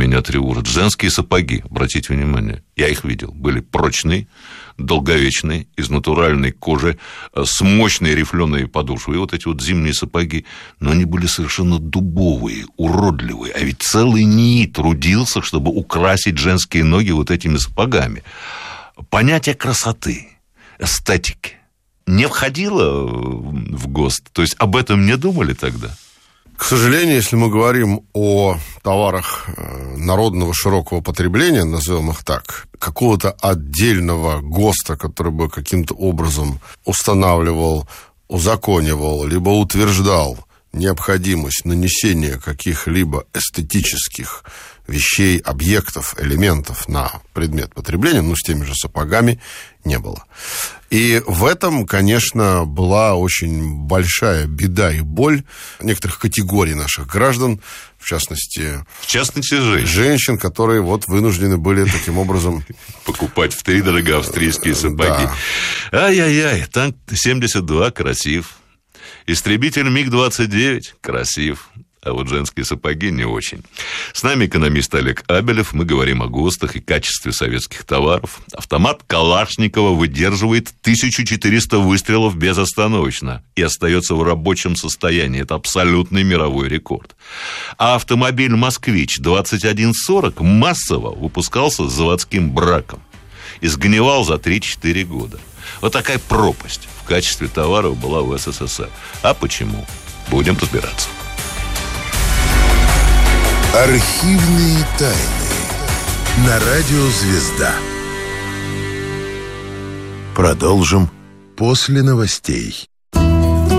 меня тревожит. Женские сапоги, обратите внимание, я их видел, были прочные, долговечные, из натуральной кожи, с мощной рифленой подошвой. И вот эти вот зимние сапоги, но они были совершенно дубовые, уродливые. А ведь целый НИИ трудился, чтобы украсить женские ноги вот этими сапогами. Понятие красоты, эстетики не входило в ГОСТ? То есть об этом не думали тогда? К сожалению, если мы говорим о товарах народного широкого потребления, назовем их так, какого-то отдельного ГОСТа, который бы каким-то образом устанавливал, узаконивал, либо утверждал необходимость нанесения каких-либо эстетических вещей, объектов, элементов на предмет потребления, с теми же сапогами, не было. И в этом, конечно, была очень большая беда и боль некоторых категорий наших граждан, в частности женщин, которые вынуждены были таким образом покупать втридорога австрийские сапоги. Да. Ай-яй-яй, танк 72 красив, истребитель МиГ-29 красив. А вот женские сапоги не очень. С нами экономист Олег Абелев. Мы говорим о ГОСТах и качестве советских товаров. Автомат Калашникова выдерживает 1400 выстрелов безостановочно и остается в рабочем состоянии. Это абсолютный мировой рекорд. А автомобиль «Москвич-2140» массово выпускался с заводским браком и сгнивал за 3-4 года. Вот такая пропасть в качестве товаров была в СССР. А почему? Будем разбираться. Архивные тайны на радио «Звезда». Продолжим после новостей.